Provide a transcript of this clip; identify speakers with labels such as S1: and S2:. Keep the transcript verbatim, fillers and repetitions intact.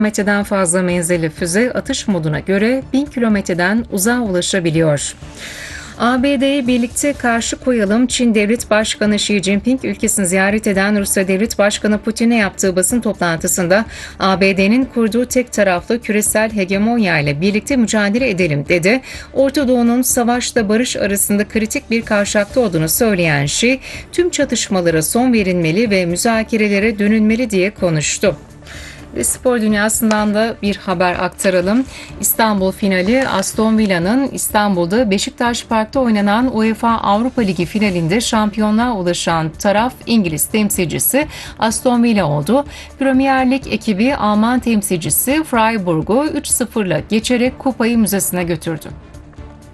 S1: kilometreden fazla menzilli füze atış moduna göre bin kilometreden uzağa ulaşabiliyor. A B D'ye birlikte karşı koyalım. Çin Devlet Başkanı Xi Jinping ülkesini ziyaret eden Rusya Devlet Başkanı Putin'e yaptığı basın toplantısında A B D'nin kurduğu tek taraflı küresel hegemonya ile birlikte mücadele edelim dedi. Orta Doğu'nun savaşla barış arasında kritik bir kavşakta olduğunu söyleyen Xi, tüm çatışmalara son verilmeli ve müzakerelere dönülmeli diye konuştu. Ve spor dünyasından da bir haber aktaralım. İstanbul finali Aston Villa'nın İstanbul'da Beşiktaş Park'ta oynanan UEFA Avrupa Ligi finalinde şampiyonluğa ulaşan taraf İngiliz temsilcisi Aston Villa oldu. Premier Lig ekibi Alman temsilcisi Freiburg'u üç sıfırla geçerek kupayı müzesine götürdü.